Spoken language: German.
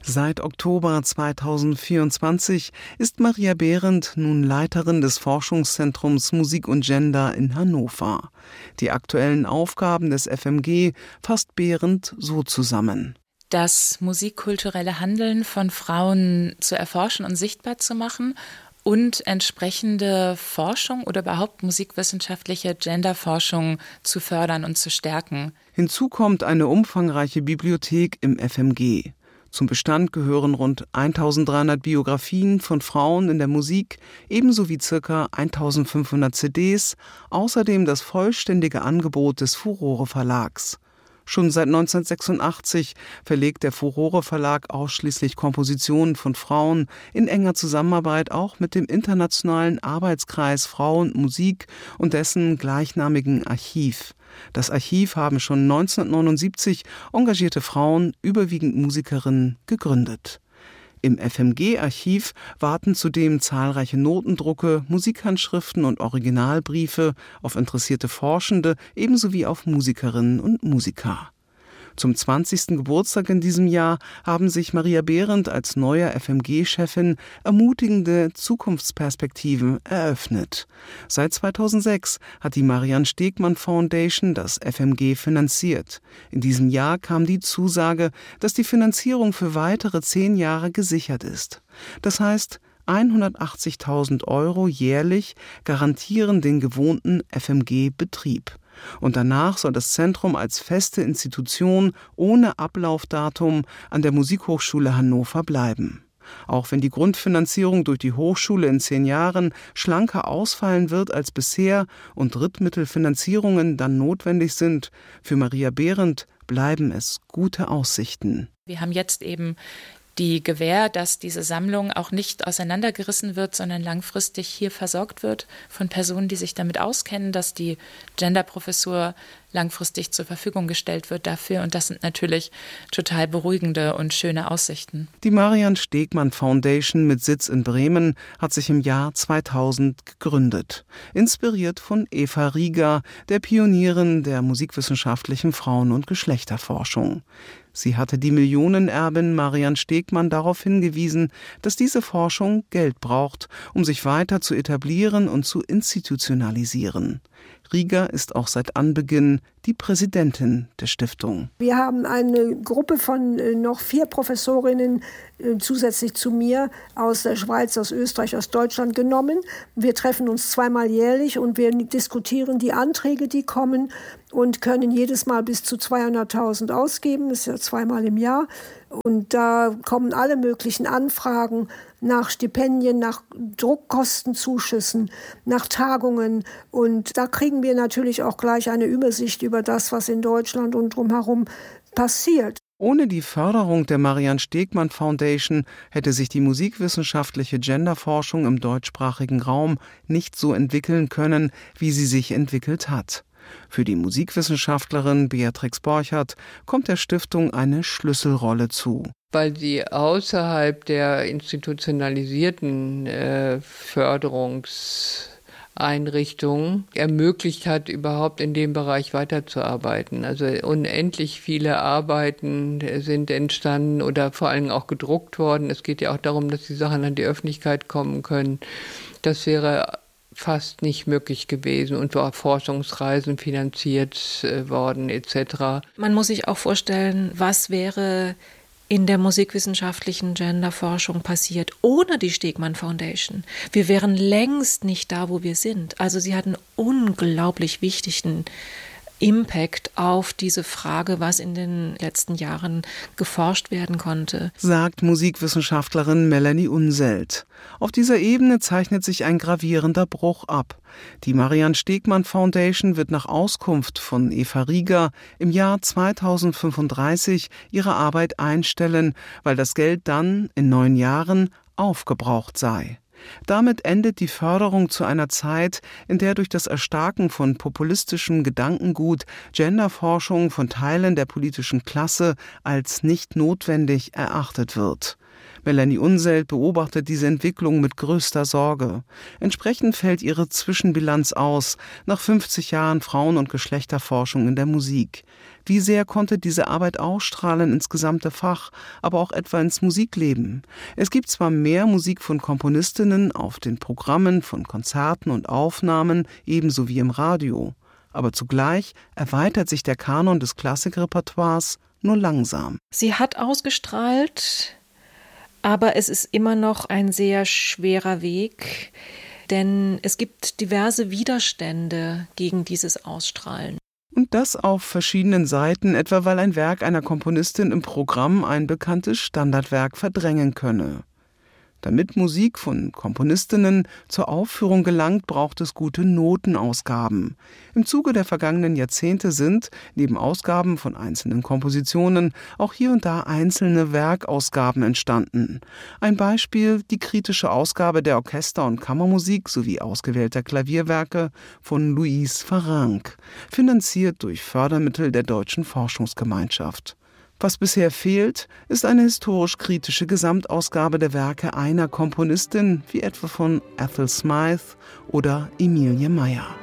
Seit Oktober 2024 ist Maria Behrendt nun Leiterin des Forschungszentrums Musik und Gender in Hannover. Die aktuellen Aufgaben des FMG fasst Behrendt so zusammen: Das musikkulturelle Handeln von Frauen zu erforschen und sichtbar zu machen und entsprechende Forschung oder überhaupt musikwissenschaftliche Genderforschung zu fördern und zu stärken. Hinzu kommt eine umfangreiche Bibliothek im FMG. Zum Bestand gehören rund 1300 Biografien von Frauen in der Musik, ebenso wie ca. 1500 CDs, außerdem das vollständige Angebot des Furore Verlags. Schon seit 1986 verlegt der Furore Verlag ausschließlich Kompositionen von Frauen in enger Zusammenarbeit auch mit dem Internationalen Arbeitskreis Frau und Musik und dessen gleichnamigen Archiv. Das Archiv haben schon 1979 engagierte Frauen, überwiegend Musikerinnen, gegründet. Im FMG-Archiv warten zudem zahlreiche Notendrucke, Musikhandschriften und Originalbriefe auf interessierte Forschende ebenso wie auf Musikerinnen und Musiker. Zum 20. Geburtstag in diesem Jahr haben sich Maria Behrendt als neuer FMG-Chefin ermutigende Zukunftsperspektiven eröffnet. Seit 2006 hat die Marianne Stegmann Foundation das FMG finanziert. In diesem Jahr kam die Zusage, dass die Finanzierung für weitere 10 Jahre gesichert ist. Das heißt, 180.000 € jährlich garantieren den gewohnten FMG-Betrieb. Und danach soll das Zentrum als feste Institution ohne Ablaufdatum an der Musikhochschule Hannover bleiben. Auch wenn die Grundfinanzierung durch die Hochschule in 10 Jahren schlanker ausfallen wird als bisher und Drittmittelfinanzierungen dann notwendig sind, für Maria Behrendt bleiben es gute Aussichten. Wir haben jetzt eben die Gewähr, dass diese Sammlung auch nicht auseinandergerissen wird, sondern langfristig hier versorgt wird von Personen, die sich damit auskennen, dass die Genderprofessur langfristig zur Verfügung gestellt wird dafür. Und das sind natürlich total beruhigende und schöne Aussichten. Die Marianne Stegmann Foundation mit Sitz in Bremen hat sich im Jahr 2000 gegründet. Inspiriert von Eva Rieger, der Pionierin der musikwissenschaftlichen Frauen- und Geschlechterforschung. Sie hatte die Millionenerbin Marianne Stegmann darauf hingewiesen, dass diese Forschung Geld braucht, um sich weiter zu etablieren und zu institutionalisieren. Rieger ist auch seit Anbeginn die Präsidentin der Stiftung. Wir haben eine Gruppe von noch 4 Professorinnen zusätzlich zu mir aus der Schweiz, aus Österreich, aus Deutschland genommen. Wir treffen uns 2-mal jährlich und wir diskutieren die Anträge, die kommen und können jedes Mal bis zu 200.000 ausgeben. Das ist ja 2-mal im Jahr. Und da kommen alle möglichen Anfragen nach Stipendien, nach Druckkostenzuschüssen, nach Tagungen. Und da kriegen wir natürlich auch gleich eine Übersicht über das, was in Deutschland und drumherum passiert. Ohne die Förderung der Marianne Stegmann Foundation hätte sich die musikwissenschaftliche Genderforschung im deutschsprachigen Raum nicht so entwickeln können, wie sie sich entwickelt hat. Für die Musikwissenschaftlerin Beatrix Borchert kommt der Stiftung eine Schlüsselrolle zu. Weil sie außerhalb der institutionalisierten Förderungseinrichtungen ermöglicht hat, überhaupt in dem Bereich weiterzuarbeiten. Also unendlich viele Arbeiten sind entstanden oder vor allem auch gedruckt worden. Es geht ja auch darum, dass die Sachen an die Öffentlichkeit kommen können. Das wäre fast nicht möglich gewesen und war Forschungsreisen finanziert worden etc. Man muss sich auch vorstellen, was wäre in der musikwissenschaftlichen Genderforschung passiert ohne die Stegmann Foundation. Wir wären längst nicht da, wo wir sind. Also sie hat einen unglaublich wichtigen Impact auf diese Frage, was in den letzten Jahren geforscht werden konnte, sagt Musikwissenschaftlerin Melanie Unselt. Auf dieser Ebene zeichnet sich ein gravierender Bruch ab. Die Marianne Stegmann Foundation wird nach Auskunft von Eva Rieger im Jahr 2035 ihre Arbeit einstellen, weil das Geld dann in 9 Jahren aufgebraucht sei. Damit endet die Förderung zu einer Zeit, in der durch das Erstarken von populistischem Gedankengut Genderforschung von Teilen der politischen Klasse als nicht notwendig erachtet wird. Melanie Unselt beobachtet diese Entwicklung mit größter Sorge. Entsprechend fällt ihre Zwischenbilanz aus, nach 50 Jahren Frauen- und Geschlechterforschung in der Musik. Wie sehr konnte diese Arbeit ausstrahlen ins gesamte Fach, aber auch etwa ins Musikleben? Es gibt zwar mehr Musik von Komponistinnen auf den Programmen von Konzerten und Aufnahmen, ebenso wie im Radio. Aber zugleich erweitert sich der Kanon des Klassikrepertoires nur langsam. Sie hat ausgestrahlt, aber es ist immer noch ein sehr schwerer Weg, denn es gibt diverse Widerstände gegen dieses Ausstrahlen. Und das auf verschiedenen Seiten, etwa weil ein Werk einer Komponistin im Programm ein bekanntes Standardwerk verdrängen könne. Damit Musik von Komponistinnen zur Aufführung gelangt, braucht es gute Notenausgaben. Im Zuge der vergangenen Jahrzehnte sind, neben Ausgaben von einzelnen Kompositionen, auch hier und da einzelne Werkausgaben entstanden. Ein Beispiel die kritische Ausgabe der Orchester- und Kammermusik sowie ausgewählter Klavierwerke von Louise Farrenc, finanziert durch Fördermittel der Deutschen Forschungsgemeinschaft. Was bisher fehlt, ist eine historisch-kritische Gesamtausgabe der Werke einer Komponistin, wie etwa von Ethel Smyth oder Emilie Meyer.